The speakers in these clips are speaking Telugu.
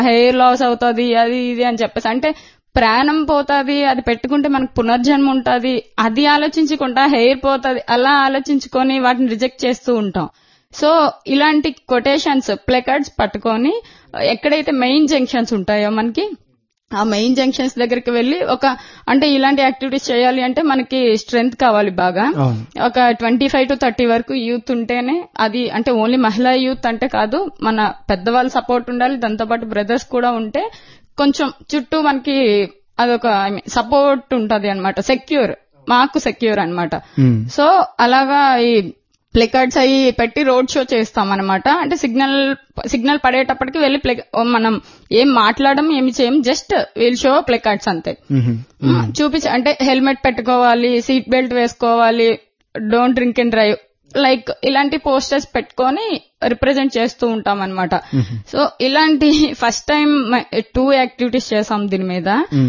హెయిర్ లాస్ అవుతుంది అది ఇది అని చెప్పేసి. అంటే ప్రాణం పోతుంది, అది పెట్టుకుంటే మనకు పునర్జన్మ ఉంటుంది, అది ఆలోచించకుండా హెయిర్ పోతుంది అలా ఆలోచించుకొని వాటిని రిజెక్ట్ చేస్తూ ఉంటాం. సో ఇలాంటి కొటేషన్స్ ప్లేకార్డ్స్ పట్టుకొని ఎక్కడైతే మెయిన్ జంక్షన్స్ ఉంటాయో మనకి ఆ మెయిన్ జంక్షన్స్ దగ్గరికి వెళ్లి అంటే ఇలాంటి యాక్టివిటీస్ చేయాలి అంటే మనకి స్ట్రెంగ్త్ కావాలి బాగా. ఒక 25 to 30 వరకు యూత్ ఉంటేనే అది, అంటే ఓన్లీ మహిళా యూత్ అంటే కాదు, మన పెద్దవాళ్ళ సపోర్ట్ ఉండాలి, దాంతోపాటు బ్రదర్స్ కూడా ఉంటే కొంచెం చుట్టూ మనకి అదొక సపోర్ట్ ఉంటది అనమాట, మాకు సెక్యూర్ అనమాట. సో అలాగా ఈ ప్లేకార్డ్స్ అవి పెట్టి రోడ్ షో చేస్తాం అనమాట. అంటే సిగ్నల్ పడేటప్పటికి వెళ్లి మనం ఏం మాట్లాడడం ఏమి చేయం, జస్ట్ వీల్ షో ప్లేకార్డ్స్ అంతే చూపించి. అంటే హెల్మెట్ పెట్టుకోవాలి, సీట్ బెల్ట్ వేసుకోవాలి, don't drink and drive, like ఇలాంటి పోస్టర్స్ పెట్టుకొని రిప్రజెంట్ చేస్తూ ఉంటాం అనమాట. సో ఇలాంటి ఫస్ట్ టైం 2 యాక్టివిటీస్ చేసాం దీని మీద.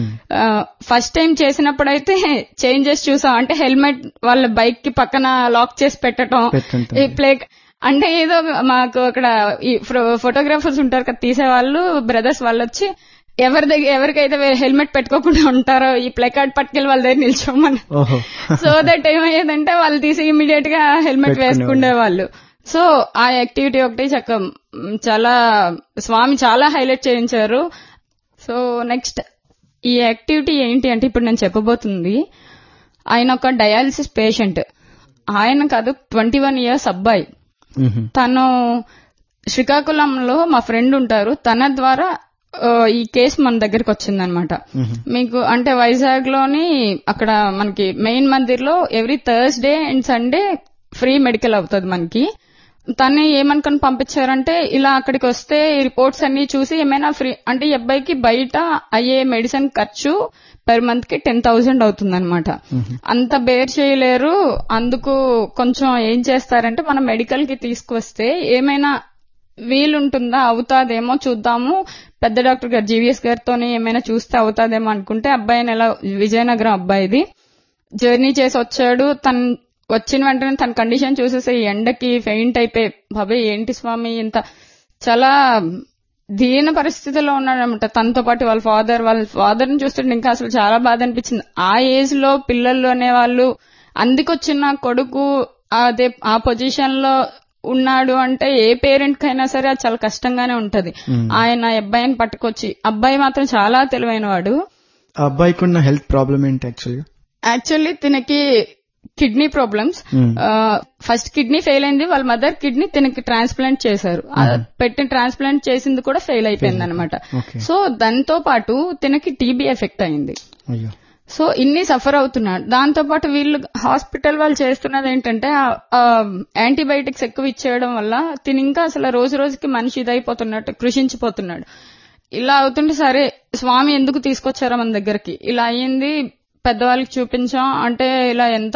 ఫస్ట్ టైం చేసినప్పుడైతే చేంజెస్ చూసాం. అంటే హెల్మెట్ వాళ్ళ బైక్ కి పక్కన లాక్ చేసి పెట్టడం, ఈ అంటే ఏదో మాకు అక్కడ ఈ ఫోటోగ్రాఫర్స్ ఉంటారు కదా తీసేవాళ్ళు, బ్రదర్స్ వాళ్ళు వచ్చి ఎవరికైతే హెల్మెట్ పెట్టుకోకుండా ఉంటారో ఈ ప్లేకార్డ్ పట్టుకెళ్ళి వాళ్ళ దగ్గర నిల్చోమని. సో దట్ ఏమయ్యేదంటే వాళ్ళు తీసి ఇమీడియట్ గా హెల్మెట్ వేసుకునే వాళ్ళు. సో ఆ యాక్టివిటీ ఒకటి చాలా స్వామి చాలా హైలైట్ చేయించారు. సో నెక్స్ట్ ఈ యాక్టివిటీ ఏంటి అంటే ఇప్పుడు నేను చెప్పబోతుంది, ఆయన ఒక డయాలసిస్ పేషెంట్. ఆయన కాదు 21 years అబ్బాయి. తను శ్రీకాకుళంలో మా ఫ్రెండ్ ఉంటారు, తన ద్వారా ఈ కేసు మన దగ్గరకు వచ్చిందనమాట. మీకు అంటే వైజాగ్ లోని అక్కడ మనకి మెయిన్ మందిర్ లో every Thursday and Sunday free medical అవుతుంది మనకి. తను ఏమనుకుని పంపించారంటే ఇలా అక్కడికి వస్తే రిపోర్ట్స్ అన్ని చూసి ఏమైనా ఫ్రీ, అంటే ఈ అబ్బాయికి బయట అయ్యే మెడిసిన్ ఖర్చు పర్ మంత్ కి 10,000 అవుతుందన్నమాట. అంత బేర్ చేయలేరు, అందుకు కొంచెం ఏం చేస్తారంటే మనం మెడికల్ కి తీసుకువస్తే ఏమైనా వీలుంటుందా, అవుతాదేమో చూద్దాము, పెద్ద డాక్టర్ గారు జీవీఎస్ గారితో ఏమైనా చూస్తే అవుతాదేమో అనుకుంటే అబ్బాయిని ఎలా విజయనగరం అబ్బాయిది జర్నీ చేసి వచ్చాడు. తను వచ్చిన వెంటనే తన కండిషన్ చూసేసి ఎండకి ఫెయింట్ అయిపోయి, బాబాయ్ ఏంటి స్వామి ఇంత చాలా దీన పరిస్థితిలో ఉన్నాడనమాట. తనతో పాటు వాళ్ళ ఫాదర్ ని చూస్తుంటే ఇంకా అసలు చాలా బాధ అనిపించింది. ఆ ఏజ్ లో పిల్లలు అనేవాళ్ళు అందుకొచ్చిన కొడుకు అదే ఆ పొజిషన్ లో ఉన్నాడు అంటే ఏ పేరెంట్ కైనా సరే అది చాలా కష్టంగానే ఉంటది. ఆయన అబ్బాయిని పట్టుకొచ్చి, అబ్బాయి మాత్రం చాలా తెలివైన వాడు. అబ్బాయికి ఉన్న హెల్త్ ప్రాబ్లం ఏంటి? Actually తినకి kidney problems. First kidney fail అయింది, వాళ్ళ మదర్ కిడ్నీ తినకి ట్రాన్స్ప్లాంట్ చేశారు, పెట్టి ట్రాన్స్ప్లాంట్ చేసింది కూడా ఫెయిల్ అయిపోయింది అనమాట. సో దాంతో పాటు తినకి టీబీ ఎఫెక్ట్ అయింది. సో ఇన్ని సఫర్ అవుతున్నాడు. దాంతో పాటు వీళ్ళు హాస్పిటల్ వాళ్ళు చేస్తున్నది ఏంటంటే యాంటీబయాటిక్స్ ఎక్కువ ఇచ్చేయడం వల్ల తిని ఇంకా అసలు రోజు రోజుకి మనిషి ఇదైపోతున్నట్టు కృషించిపోతున్నాడు. ఇలా అవుతుంటే సరే స్వామి ఎందుకు తీసుకొచ్చారో మన దగ్గరికి, ఇలా అయ్యింది పెద్దవాళ్ళకి చూపించాం అంటే ఇలా ఎంత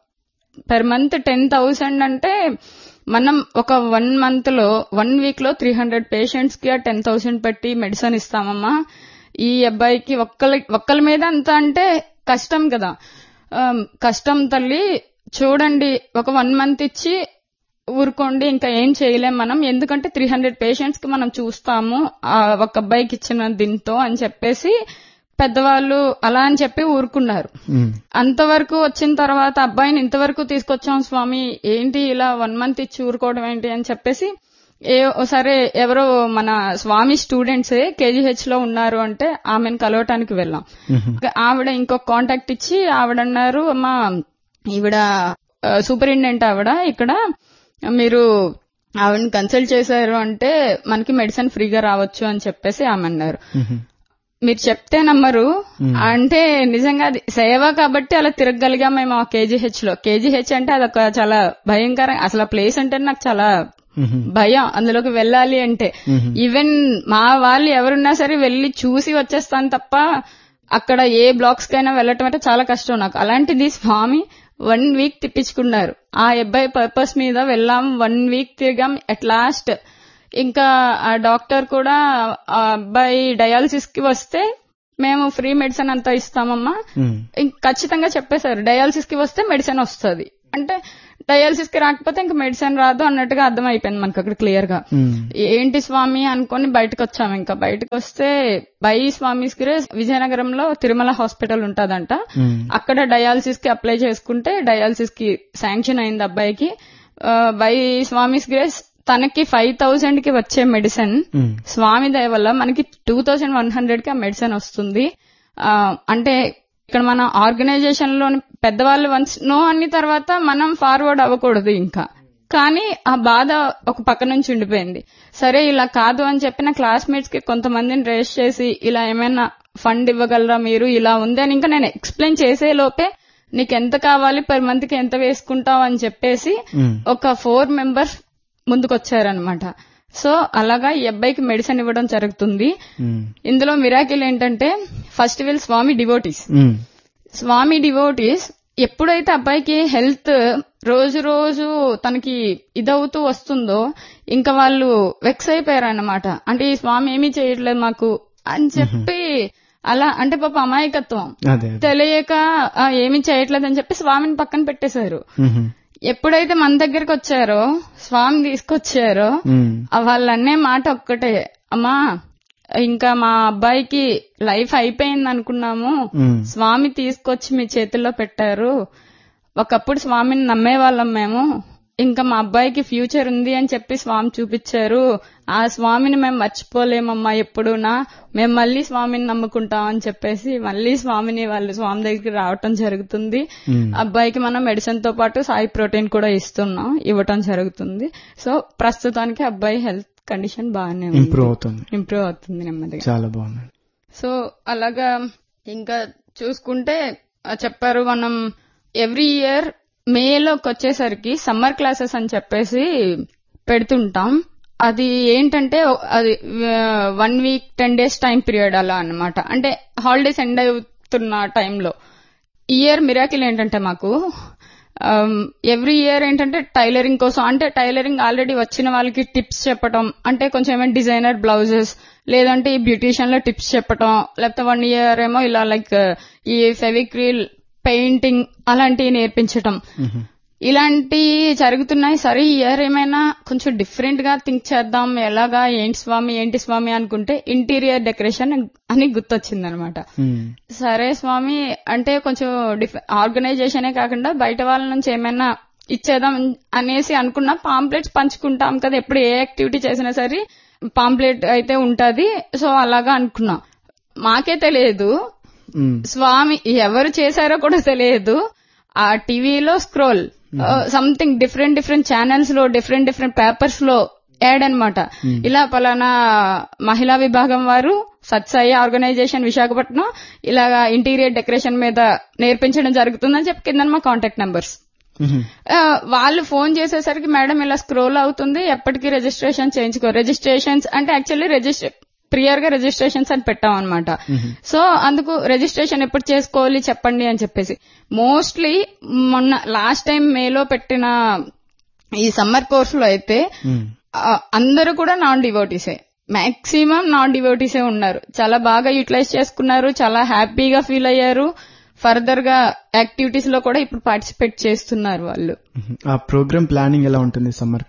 పర్ మంత్ 10,000 అంటే మనం ఒక 1 month లో 1 week లో 300 పేషెంట్స్ కి 10,000 పెట్టి మెడిసిన్ ఇస్తామమ్మా. ఈ అబ్బాయికి ఒక్కల మీద అంత అంటే కష్టం కదా, కష్టం తల్లి చూడండి, ఒక 1 month ఇచ్చి ఊరుకోండి, ఇంకా ఏం చేయలేం మనం, ఎందుకంటే 300 పేషెంట్స్ కి మనం చూస్తాము ఒక అబ్బాయికి ఇచ్చిన దీంతో అని చెప్పేసి పెద్దవాళ్ళు అలా అని చెప్పి ఊరుకున్నారు. అంతవరకు వచ్చిన తర్వాత అబ్బాయిని ఇంతవరకు తీసుకొచ్చాం స్వామి, ఏంటి ఇలా 1 month ఇచ్చి ఊరుకోవడం ఏంటి అని చెప్పేసి సరే ఎవరో మన స్వామి స్టూడెంట్స్ కేజీహెచ్ లో ఉన్నారు అంటే ఆమెను కలవటానికి వెళ్ళాం. ఆవిడ ఇంకొక కాంటాక్ట్ ఇచ్చి ఆవిడన్నారు, అమ్మా ఈవిడ సూపరింటెండెంట్ ఆవిడ, ఇక్కడ మీరు ఆవిడని కన్సల్ట్ చేశారు అంటే మనకి మెడిసిన్ ఫ్రీగా రావచ్చు అని చెప్పేసి ఆమె అన్నారు. మీరు చెప్తే నమ్మరు, అంటే నిజంగా అది సేవ కాబట్టి అలా తిరగగలిగాం మేము ఆ కేజీహెచ్ లో. కేజీహెచ్ అంటే అదొక చాలా భయంకరం, అసలు ఆ ప్లేస్ అంటే నాకు చాలా భయం అందులోకి వెళ్ళాలి అంటే. ఈవెన్ మా వాళ్ళు ఎవరున్నా సరే వెళ్లి చూసి వచ్చేస్తాను తప్ప అక్కడ ఏ బ్లాక్స్ కైనా వెళ్ళటం అంటే చాలా కష్టం నాకు. అలాంటిది స్వామి 1 week తిప్పించుకున్నారు. ఆ అబ్బాయి పర్పస్ మీద వెళ్ళాం, 1 week తిరిగాం. అట్ లాస్ట్ ఇంకా ఆ డాక్టర్ కూడా ఆ అబ్బాయి డయాలసిస్ కి వస్తే మేము ఫ్రీ మెడిసిన్ అంతా ఇస్తామమ్మా, ఖచ్చితంగా చెప్పేశారు డయాలసిస్ కి వస్తే మెడిసిన్ వస్తుంది అంటే డయాలసిస్ కి రాకపోతే ఇంకా మెడిసిన్ రాదు అన్నట్టుగా అర్థం అయిపోయింది మనకు అక్కడ క్లియర్ గా. ఏంటి స్వామి అనుకొని బయటకు వచ్చాము. ఇంకా బయటకు వస్తే బై స్వామిస్ గ్రేస్ విజయనగరంలో తిరుమల హాస్పిటల్ ఉంటదంట, అక్కడ డయాలసిస్ కి అప్లై చేసుకుంటే డయాలసిస్ కి శాంక్షన్ అయింది అబ్బాయికి. బై స్వామిస్ గ్రేస్ తనకి 5,000 కి వచ్చే మెడిసిన్ స్వామి దయ వల్ల మనకి 2,100 కి ఆ మెడిసిన్ వస్తుంది. అంటే ఇక్కడ మన ఆర్గనైజేషన్ లోని పెద్దవాళ్ళు వన్స్ నో అన్ని తర్వాత మనం ఫార్వర్డ్ అవ్వకూడదు ఇంకా. కానీ ఆ బాధ ఒక పక్క నుంచి ఉండిపోయింది. సరే ఇలా కాదు అని చెప్పిన క్లాస్మేట్స్ కి కొంతమందిని రేస్ చేసి ఇలా ఏమైనా ఫండ్ ఇవ్వగలరా మీరు, ఇలా ఉంది అని ఇంకా నేను ఎక్స్ప్లెయిన్ చేసే లోపే నీకు ఎంత కావాలి పర్ మంత్ కి ఎంత వేసుకుంటావు అని చెప్పేసి ఒక 4 మెంబర్స్ ముందుకొచ్చారనమాట. సో అలాగా ఈ అబ్బాయికి మెడిసిన్ ఇవ్వడం జరుగుతుంది. ఇందులో మిరాకిల్ ఏంటంటే ఫస్ట్ వీళ్ళు స్వామి డివోటీస్ ఎప్పుడైతే అబ్బాయికి హెల్త్ రోజు రోజు తనకి ఇదవుతూ వస్తుందో ఇంకా వాళ్ళు వెక్స్ అయిపోయారన్నమాట. అంటే ఈ స్వామి ఏమీ చేయట్లేదు మాకు అని చెప్పి అలా, అంటే పాప అమాయకత్వం తెలియక ఏమీ చేయట్లేదు అని చెప్పి స్వామిని పక్కన పెట్టేశారు. ఎప్పుడైతే మన దగ్గరకు వచ్చారో స్వామి తీసుకొచ్చారో వాళ్ళన్నే మాట ఒక్కటే, అమ్మా ఇంకా మా అబ్బాయికి లైఫ్ అయిపోయింది అనుకున్నాము, స్వామి తీసుకొచ్చి మీ చేతుల్లో పెట్టారు. ఒకప్పుడు స్వామిని నమ్మేవాళ్ళం మేము, ఇంకా మా అబ్బాయికి ఫ్యూచర్ ఉంది అని చెప్పి స్వామి చూపించారు. ఆ స్వామిని మేము మర్చిపోలేమమ్మా ఎప్పుడూనా, మేము మళ్ళీ స్వామిని నమ్ముకుంటాం అని చెప్పేసి మళ్ళీ స్వామిని వాళ్ళు స్వామి దగ్గరికి రావటం జరుగుతుంది. అబ్బాయికి మనం మెడిసిన్ తో పాటు సాయి ప్రోటీన్ కూడా ఇవ్వటం జరుగుతుంది. సో ప్రస్తుతానికి అబ్బాయి హెల్త్ కండిషన్ బాగానే ఇంప్రూవ్ అవుతుంది నెమ్మదిగా. చాలా బాగుంది. సో అలాగా ఇంకా చూసుకుంటే చెప్పారు మనం ఎవ్రీ ఇయర్ మేలోకి వచ్చేసరికి సమ్మర్ క్లాసెస్ అని చెప్పేసి పెడుతుంటాం. అది ఏంటంటే అది 1 వీక్ 10 days టైం పీరియడ్ అలా అన్నమాట. అంటే హాలిడేస్ ఎండ్ అవుతున్న టైంలో ఇయర్ మిరాకిల్ ఏంటంటే మాకు ఎవ్రీ ఇయర్ ఏంటంటే టైలరింగ్ కోసం, అంటే టైలరింగ్ ఆల్రెడీ వచ్చిన వాళ్ళకి టిప్స్ చెప్పటం, అంటే కొంచెం ఏమైనా డిజైనర్ బ్లౌజెస్ లేదంటే ఈ బ్యూటీషియన్ లో టిప్స్ చెప్పటం, లేకపోతే 1 year ఏమో ఇలా లైక్ ఈ ఫెవిక్రిల్ పెయింటింగ్ అలాంటివి నేర్పించటం, ఇలాంటివి జరుగుతున్నాయి. సరే ఈ ఇయర్ ఏమైనా కొంచెం డిఫరెంట్ గా థింక్ చేద్దాం, ఎలాగా ఏంటి స్వామి అనుకుంటే ఇంటీరియర్ డెకరేషన్ అని గుర్తొచ్చింది అనమాట. సరే స్వామి అంటే కొంచెం ఆర్గనైజేషనే కాకుండా బయట వాళ్ళ నుంచి ఏమైనా ఇచ్చేద్దాం అనేసి అనుకున్నా. పాంప్లెట్స్ పంచుకుంటాం కదా, ఎప్పుడు ఏ యాక్టివిటీ చేసినా సరే పాంప్లెట్ అయితే ఉంటది. సో అలాగా అనుకున్నా. మాకే తెలియదు స్వామి ఎవరు చేశారో కూడా తెలియదు. ఆ టీవీలో స్క్రోల్ సంథింగ్ డిఫరెంట్ ఛానల్స్ లో డిఫరెంట్ పేపర్స్ లో యాడ్ అనమాట. ఇలా పలానా మహిళా విభాగం వారు సత్సాయి ఆర్గనైజేషన్ విశాఖపట్నం ఇలాగా ఇంటీరియర్ డెకరేషన్ మీద నేర్పించడం జరుగుతుందని చెప్పి కింద మా కాంటాక్ట్ నెంబర్స్. వాళ్ళు ఫోన్ చేసేసరికి మేడం ఇలా స్క్రోల్ అవుతుంది, ఎప్పటికీ రిజిస్ట్రేషన్ రిజిస్ట్రేషన్స్ అంటే యాక్చువల్లీ ప్రియర్ గా రిజిస్ట్రేషన్స్ అని పెట్టాం అనమాట. సో అందుకు రిజిస్ట్రేషన్ ఎప్పుడు చేసుకోవాలి చెప్పండి అని చెప్పేసి మోస్ట్లీ మొన్న లాస్ట్ టైం మేలో పెట్టిన ఈ సమ్మర్ కోర్స్ లో అయితే అందరూ కూడా నాన్ డివోటీసే, మాక్సిమం నాన్ డివోటీసే ఉన్నారు. చాలా బాగా యూటిలైజ్ చేసుకున్నారు, చాలా హ్యాపీగా ఫీల్ అయ్యారు. ఫర్దర్ గా యాక్టివిటీస్ లో కూడా ఇప్పుడు పార్టిసిపేట్ చేస్తున్నారు వాళ్ళు. ఆ ప్రోగ్రామ్ ప్లానింగ్ ఎలా ఉంటుంది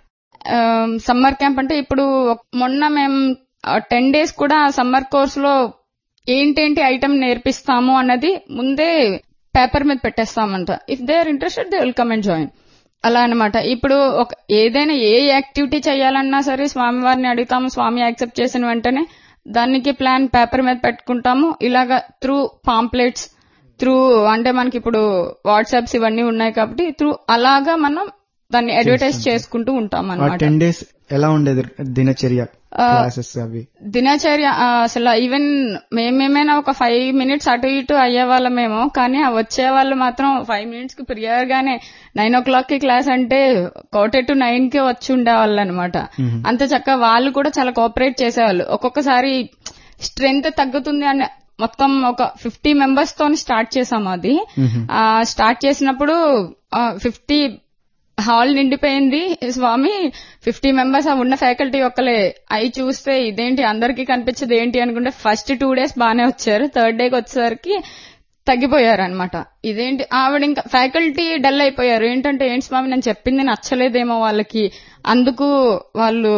సమ్మర్ క్యాంప్ అంటే ఇప్పుడు మొన్న మేము 10 days కూడా సమ్మర్ కోర్స్ లో ఏంటేంటి ఐటమ్ నేర్పిస్తాము అన్నది ముందే పేపర్ మీద పెట్టేస్తామంట. If they are interested they will come and join అలా అనమాట. ఇప్పుడు ఏదైనా ఏ యాక్టివిటీ చేయాలన్నా సరే స్వామి వారిని అడుగుతాము, స్వామి యాక్సెప్ట్ చేసిన వెంటనే దానికి ప్లాన్ పేపర్ మీద పెట్టుకుంటాము. ఇలాగా త్రూ పాంప్లెట్స్ అంటే మనకి ఇప్పుడు వాట్సాప్స్ ఇవన్నీ ఉన్నాయి కాబట్టి అలాగా మనం దాన్ని అడ్వర్టైజ్ చేసుకుంటూ ఉంటాం అన్నమాట. 10 days ఎలా ఉండేది దినచర్య అవి? దినచర్య అసలు ఈవెన్ మేమేమైనా ఒక 5 minutes అటు ఇటు అయ్యేవాళ్ళమేమో, కానీ వచ్చే వాళ్ళు మాత్రం 5 minutes కి ప్రియర్ గానే 9 o'clock కి క్లాస్ అంటే 8:45 కి వచ్చి ఉండేవాళ్ళు అనమాట. అంత చక్కగా వాళ్ళు కూడా చాలా కోఆపరేట్ చేసేవాళ్ళు. ఒక్కొక్కసారి స్ట్రెంగ్త్ తగ్గుతుంది అని మొత్తం ఒక 50 members తో స్టార్ట్ చేసాము. అది స్టార్ట్ చేసినప్పుడు 50 హాల్ నిండిపోయింది. స్వామి 50 members ఉన్న ఫ్యాకల్టీ ఒక్కలే. అవి చూస్తే ఇదేంటి అందరికీ కనిపించదు ఏంటి అనుకుంటే ఫస్ట్ 2 days బానే వచ్చారు. థర్డ్ డేకి వచ్చేసరికి తగ్గిపోయారనమాట. ఇదేంటి ఆవిడ ఇంకా ఫ్యాకల్టీ డల్ అయిపోయారు. ఏంటంటే ఏంటి స్వామి నేను చెప్పింది నచ్చలేదేమో వాళ్ళకి, అందుకు వాళ్ళు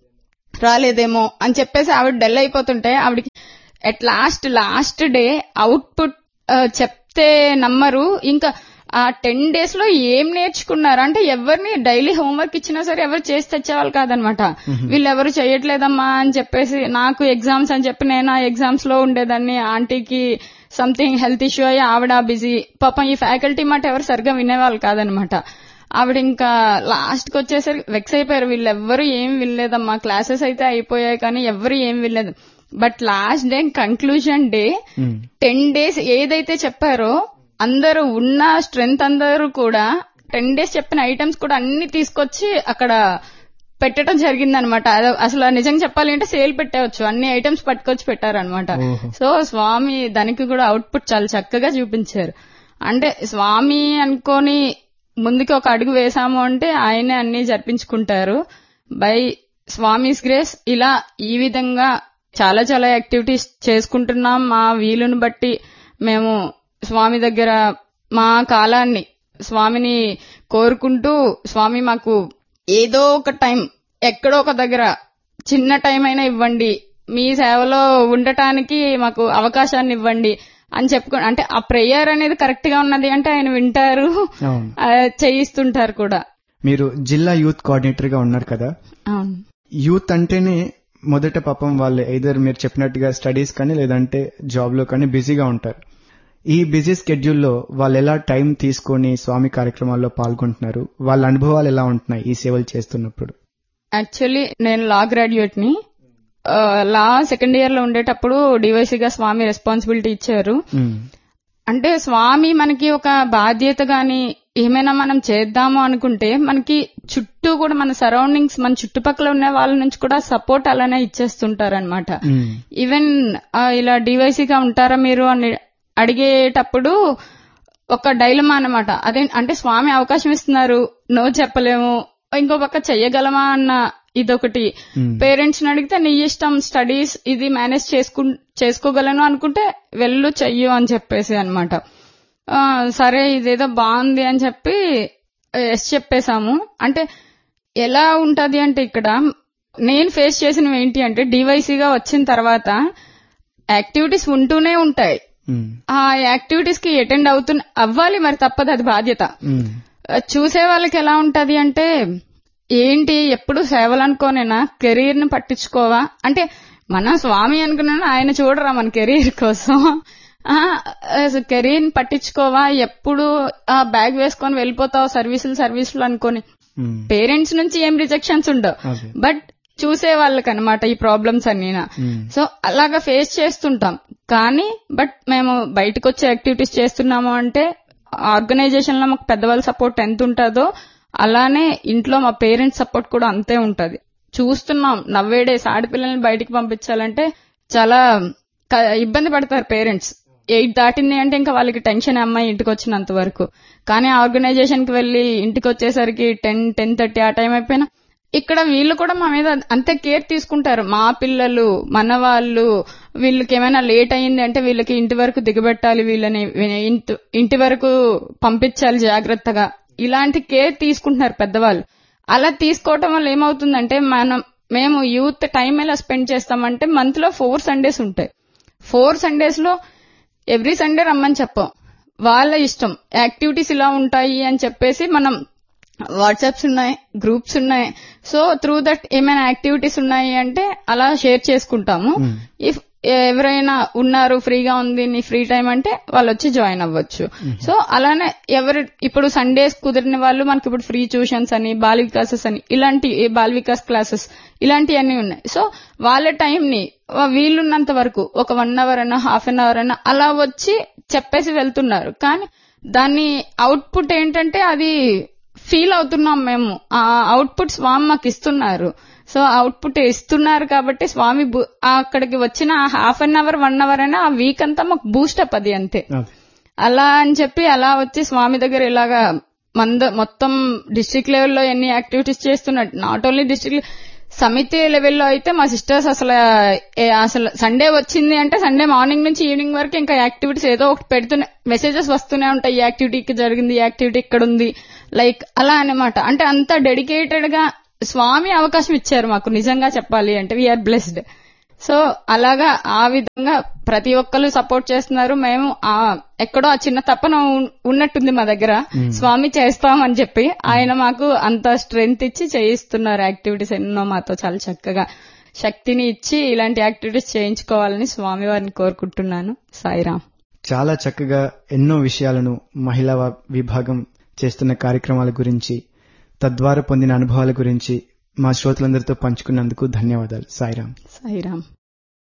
రాలేదేమో అని చెప్పేసి ఆవిడ డల్ అయిపోతుంటే ఆవిడకి అట్ లాస్ట్ డే అవుట్పుట్ చెప్తే నమ్మరు. ఇంకా ఆ 10 days లో ఏం నేర్చుకున్నారు అంటే ఎవరిని డైలీ హోంవర్క్ ఇచ్చినా సరే ఎవరు చేసి తెచ్చేవాళ్ళు కాదనమాట. వీళ్ళెవరు చేయట్లేదమ్మా అని చెప్పేసి నాకు ఎగ్జామ్స్ అని చెప్పి నేను ఆ ఎగ్జామ్స్ లో ఉండేదాన్ని. ఆంటీకి సంథింగ్ హెల్త్ ఇష్యూ అయ్యి ఆవిడ బిజీ. పాపం ఈ ఫ్యాకల్టీ మాట ఎవరు సరిగ్గా వినేవాళ్ళు కాదనమాట. ఆవిడ ఇంకా లాస్ట్ కి వచ్చేసరికి వెక్స్ అయిపోయారు. వీళ్ళెవ్వరు ఏం వినలేదమ్మా, క్లాసెస్ అయితే అయిపోయాయి కానీ ఎవరు ఏం వినలేదు. But last day conclusion day 10 days ఏదైతే చెప్పారో అందరూ ఉన్న స్ట్రెంగ్త్ అందరూ కూడా 10 days చెప్పిన ఐటమ్స్ కూడా అన్ని తీసుకొచ్చి అక్కడ పెట్టడం జరిగిందనమాట. అసలు నిజంగా చెప్పాలి అంటే సేల్ పెట్టవచ్చు, అన్ని ఐటమ్స్ పట్టుకొచ్చి పెట్టారనమాట. సో స్వామి దానికి కూడా అవుట్పుట్ చాలా చక్కగా చూపించారు. అంటే స్వామి అనుకోని ముందుకు ఒక అడుగు వేసాము అంటే ఆయనే అన్ని జరిపించుకుంటారు. బై స్వామిస్ గ్రేస్ ఇలా ఈ విధంగా చాలా చాలా యాక్టివిటీస్ చేసుకుంటున్నాం. మా వీలుని బట్టి మేము స్వామి దగ్గర మా కాలాన్ని స్వామిని కోరుకుంటూ, స్వామి మాకు ఏదో ఒక టైం ఎక్కడో ఒక దగ్గర చిన్న టైం అయినా ఇవ్వండి, మీ సేవలో ఉండటానికి మాకు అవకాశాన్ని ఇవ్వండి అని చెప్పుకో. అంటే ఆ ప్రేయర్ అనేది కరెక్ట్ గా ఉన్నది అంటే ఆయన వింటారు, చేయిస్తుంటారు కూడా. మీరు జిల్లా యూత్ కోఆర్డినేటర్ గా ఉన్నారు కదా. అవును. యూత్ అంటేనే మొదట పాపం వాళ్ళు ఎయిదర్ మీరు చెప్పినట్టుగా స్టడీస్ కానీ లేదంటే జాబ్ లో కానీ బిజీగా ఉంటారు. ఈ బిజీ స్కెడ్యూల్లో వాళ్ళు ఎలా టైం తీసుకొని స్వామి కార్యక్రమాల్లో పాల్గొంటున్నారు, వాళ్ళ అనుభవాలు ఎలా ఉంటున్నాయి ఈ సేవలు చేస్తున్నప్పుడు? యాక్చువల్లీ నేను లా గ్రాడ్యుయేట్ ని. లా సెకండ్ ఇయర్ లో ఉండేటప్పుడు డివైసీగా స్వామి రెస్పాన్సిబిలిటీ ఇచ్చారు. అంటే స్వామి మనకి ఒక బాధ్యత గాని ఏమైనా మనం చేద్దాము అనుకుంటే మనకి చుట్టూ కూడా మన సరౌండింగ్స్, మన చుట్టుపక్కల ఉన్న వాళ్ళ నుంచి కూడా సపోర్ట్ అలానే ఇచ్చేస్తుంటారనమాట. ఈవెన్ ఇలా డివైసీగా ఉంటారా మీరు అని అడిగేటప్పుడు ఒక డైలమా అన్నమాట. అదే అంటే స్వామి అవకాశం ఇస్తున్నారు, నో చెప్పలేము, ఇంకో పక్క చెయ్యగలమా అన్న ఇదొకటి. పేరెంట్స్ ని అడిగితే నీ ఇష్టం, స్టడీస్ ఇది మేనేజ్ చేసుకోగలను అనుకుంటే వెళ్ళు చెయ్యు అని చెప్పేసి అనమాట. సరే ఇదేదో బాగుంది అని చెప్పి ఎస్ చెప్పేశాము. అంటే ఎలా ఉంటది అంటే ఇక్కడ నేను ఫేస్ చేసినవి ఏంటి అంటే డివైసీగా వచ్చిన తర్వాత యాక్టివిటీస్ ఉంటూనే ఉంటాయి. ఆ యాక్టివిటీస్ కి అటెండ్ అవ్వాలి, మరి తప్పదు, అది బాధ్యత. చూసే వాళ్ళకి ఎలా ఉంటది అంటే ఏంటి ఎప్పుడు సేవలు అనుకోనేనా, కెరీర్ ని పట్టించుకోవా అంటే మన స్వామి అనుకున్నా ఆయన చూడరా మన కెరీర్ కోసం. కెరీర్ ని పట్టించుకోవా, ఎప్పుడు ఆ బ్యాగ్ వేసుకొని వెళ్ళిపోతావు సర్వీసులు అనుకోని. పేరెంట్స్ నుంచి ఏం రిజెక్షన్స్ ఉండవు, బట్ చూసే వాళ్ళకనమాట ఈ ప్రాబ్లమ్స్ అన్నీనా. సో అలాగా ఫేస్ చేస్తుంటాం. కానీ బట్ మేము బయటకు వచ్చే యాక్టివిటీస్ చేస్తున్నాము అంటే ఆర్గనైజేషన్ లో మాకు పెద్దవాళ్ళ సపోర్ట్ ఎంత ఉంటుందో అలానే ఇంట్లో మా పేరెంట్స్ సపోర్ట్ కూడా అంతే ఉంటది. చూస్తున్నాం నవ్వేడేస్ ఆడపిల్లల్ని బయటికి పంపించాలంటే చాలా ఇబ్బంది పడతారు పేరెంట్స్. 8 దాటింది అంటే ఇంకా వాళ్ళకి టెన్షన్, అమ్మాయి ఇంటికి వచ్చినంత వరకు. కానీ ఆర్గనైజేషన్ కి వెళ్లి ఇంటికి వచ్చేసరికి 10:30 ఆ టైం అయిపోయినా ఇక్కడ వీళ్ళు కూడా మా మీద అంతే కేర్ తీసుకుంటారు. మా పిల్లలు మన వాళ్ళు, వీళ్ళకి ఏమైనా లేట్ అయింది అంటే వీళ్ళకి ఇంటి వరకు దిగబెట్టాలి, వీళ్ళని ఇంటి వరకు పంపించాలి జాగ్రత్తగా, ఇలాంటి కేర్ తీసుకుంటున్నారు పెద్దవాళ్ళు. అలా తీసుకోవటం వల్ల ఏమవుతుందంటే మేము యూత్ టైం ఎలా స్పెండ్ చేస్తామంటే మంత్ లో 4 Sundays ఉంటాయి. 4 Sundays లో ఎవ్రీ సండే రమ్మని చెప్పాం, వాళ్ళ ఇష్టం. యాక్టివిటీస్ ఇలా ఉంటాయి అని చెప్పేసి మనం వాట్సాప్స్ ఉన్నాయి, గ్రూప్స్ ఉన్నాయి. సో త్రూ దట్ ఏమైనా యాక్టివిటీస్ ఉన్నాయి అంటే అలా షేర్ చేసుకుంటాము. ఇఫ్ ఎవరైనా ఉన్నారు ఫ్రీగా ఉంది నీ ఫ్రీ టైం అంటే వాళ్ళు వచ్చి జాయిన్ అవ్వచ్చు. సో అలానే ఇప్పుడు సండేస్ కుదిరిన వాళ్ళు మనకి ఇప్పుడు ఫ్రీ ట్యూషన్స్ అని, బాల వికాసెస్ అని, ఇలాంటి బాల వికాస్ క్లాసెస్ ఇలాంటివన్నీ ఉన్నాయి. సో వాళ్ళ టైం ని వీళ్ళున్నంత వరకు ఒక 1 hour అయినా హాఫ్ అన్ అవర్ అయినా అలా వచ్చి చెప్పేసి వెళ్తున్నారు. కానీ దాని అవుట్పుట్ ఏంటంటే అది ఫీల్ అవుతున్నాం మేము. ఆ అవుట్పుట్ స్వామి మాకు ఇస్తున్నారు. సో అవుట్పుట్ ఇస్తున్నారు కాబట్టి స్వామి అక్కడికి వచ్చిన హాఫ్ అన్ అవర్ 1 hour అయినా ఆ వీక్ అంతా మాకు బూస్టప్ అది అంతే. అలా అని చెప్పి అలా వచ్చి స్వామి దగ్గర ఇలాగా మొత్తం డిస్ట్రిక్ట్ లెవెల్లో ఎన్ని యాక్టివిటీస్ చేస్తున్నట్టు, నాట్ ఓన్లీ డిస్ట్రిక్ట్ సమితి లెవెల్లో అయితే మా సిస్టర్స్ అసలు సండే వచ్చింది అంటే సండే మార్నింగ్ నుంచి ఈవినింగ్ వరకు ఇంకా యాక్టివిటీస్ ఏదో ఒకటి పెడుతూనే మెసేజెస్ వస్తూనే ఉంటాయి. ఈ యాక్టివిటీకి జరిగింది, ఈ యాక్టివిటీ ఇక్కడ ఉంది, లైక్ అలా అన్నమాట. అంటే అంత డెడికేటెడ్ గా స్వామి అవకాశం ఇచ్చారు మాకు, నిజంగా చెప్పాలి అంటే వీఆర్ బ్లెస్డ్. సో అలాగా ఆ విధంగా ప్రతి ఒక్కరు సపోర్ట్ చేస్తున్నారు. మేము ఎక్కడో ఆ చిన్న తప్పన ఉన్నట్టుంది మా దగ్గర, స్వామి చేస్తామని చెప్పి ఆయన మాకు అంత స్ట్రెంగ్త్ ఇచ్చి చేయిస్తున్నారు. యాక్టివిటీస్ ఎన్నో మాతో చాలా చక్కగా శక్తిని ఇచ్చి ఇలాంటి యాక్టివిటీస్ చేయించుకోవాలని స్వామి వారిని కోరుకుంటున్నాను. సాయిరాం. చాలా చక్కగా ఎన్నో విషయాలను మహిళా విభాగం చేస్తున్న కార్యక్రమాల గురించి, తద్వారా పొందిన అనుభవాల గురించి మా శ్రోతలందరితో పంచుకున్నందుకు ధన్యవాదాలు. సాయిరాం. సాయిరాం.